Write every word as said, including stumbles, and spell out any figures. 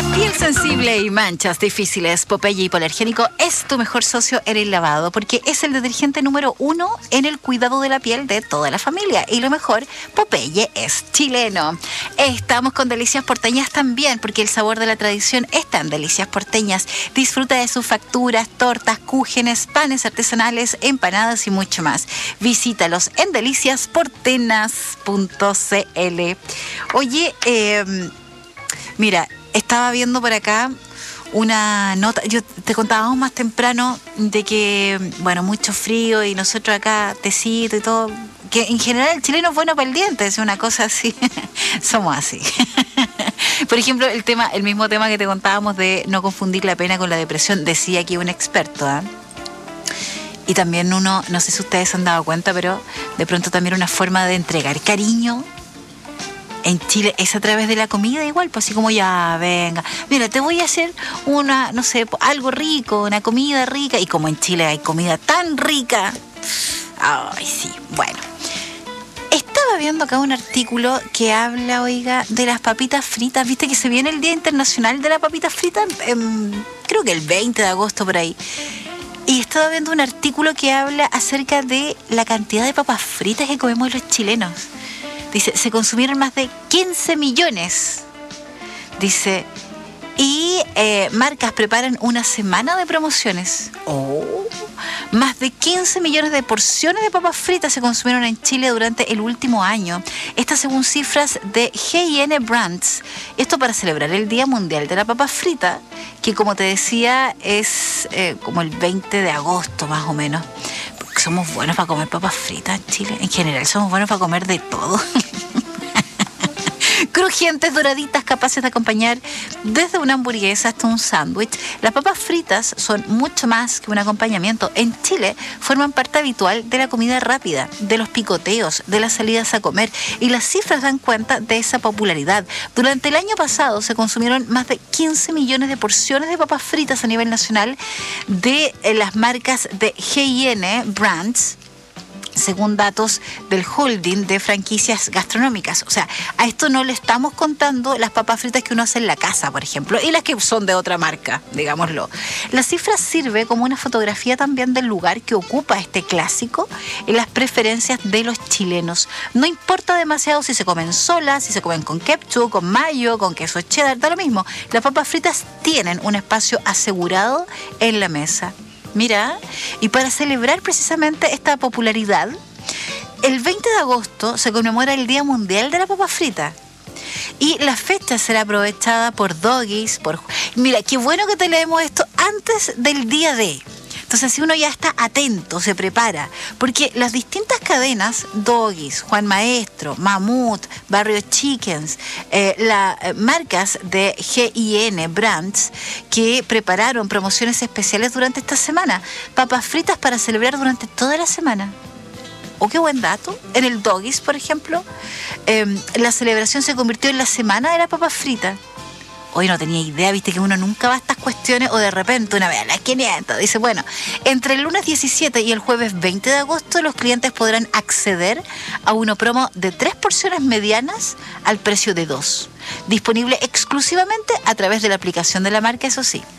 Piel sensible y manchas difíciles, Popeye Hipoalergénico es tu mejor socio en el lavado porque es el detergente número uno en el cuidado de la piel de toda la familia. Y lo mejor, Popeye es chileno. Estamos con Delicias Porteñas también porque el sabor de la tradición está en Delicias Porteñas. Disfruta de sus facturas, tortas, cúgenes, panes artesanales, empanadas y mucho más. Visítalos en delicias portenas punto c l. Oye, eh, mira... Estaba viendo por acá una nota, yo te contábamos más temprano de que, bueno, mucho frío y nosotros acá tecito y todo, que en general el chileno es bueno para el diente, es una cosa así, somos así. Por ejemplo, el tema, el mismo tema que te contábamos de no confundir la pena con la depresión, decía aquí un experto, ¿eh? Y también uno, no sé si ustedes se han dado cuenta, pero de pronto también una forma de entregar cariño en Chile es a través de la comida igual, pues así como ya, venga, mira, te voy a hacer una, no sé, algo rico, una comida rica, y como en Chile hay comida tan rica, ay, sí, bueno. Estaba viendo acá un artículo que habla, oiga, de las papitas fritas, viste que se viene el Día Internacional de la Papita Frita, eh, creo que el veinte de agosto por ahí, y estaba viendo un artículo que habla acerca de la cantidad de papas fritas que comemos los chilenos. Dice, se consumieron más de quince millones. Dice, y eh, marcas preparan una semana de promociones. Oh. Más de quince millones de porciones de papas fritas se consumieron en Chile durante el último año. Esto según cifras de G y N Brands. Esto para celebrar el Día Mundial de la Papa Frita, que como te decía es eh, como el veinte de agosto más o menos. Somos buenos para comer papas fritas en Chile. En general somos buenos para comer de todo. Crujientes, doraditas, capaces de acompañar desde una hamburguesa hasta un sándwich. Las papas fritas son mucho más que un acompañamiento. En Chile forman parte habitual de la comida rápida, de los picoteos, de las salidas a comer. Y las cifras dan cuenta de esa popularidad. Durante el año pasado se consumieron más de quince millones de porciones de papas fritas a nivel nacional de las marcas de G y N Brands, según datos del holding de franquicias gastronómicas. O sea, a esto no le estamos contando las papas fritas que uno hace en la casa, por ejemplo, y las que son de otra marca, digámoslo. La cifra sirve como una fotografía también del lugar que ocupa este clásico en las preferencias de los chilenos. No importa demasiado si se comen solas, si se comen con ketchup, con mayo, con queso cheddar, da lo mismo. Las papas fritas tienen un espacio asegurado en la mesa. Mira, y para celebrar precisamente esta popularidad, el veinte de agosto se conmemora el Día Mundial de la Papa Frita. Y la fecha será aprovechada por Doggies, por... Mira, qué bueno que te leemos esto antes del día de... Entonces, si uno ya está atento, se prepara, porque las distintas cadenas, Doggies, Juan Maestro, Mamut, Barrio Chickens, eh, las eh, marcas de G y N Brands que prepararon promociones especiales durante esta semana, papas fritas para celebrar durante toda la semana. Oh, qué buen dato. En el Doggies, por ejemplo, eh, la celebración se convirtió en la semana de la papa frita. Hoy no tenía idea, viste que uno nunca va a estas cuestiones o de repente una vez a las quinientas dice, bueno, entre el lunes diecisiete y el jueves veinte de agosto los clientes podrán acceder a uno promo de tres porciones medianas al precio de dos, disponible exclusivamente a través de la aplicación de la marca, eso sí.